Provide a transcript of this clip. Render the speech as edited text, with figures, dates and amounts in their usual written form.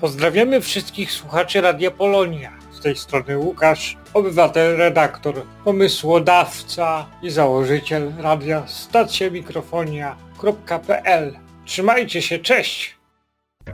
Pozdrawiamy wszystkich słuchaczy Radia Polonia. Z tej strony Łukasz, obywatel, redaktor, pomysłodawca i założyciel radia stacjamikrofonia.pl. Trzymajcie się, cześć!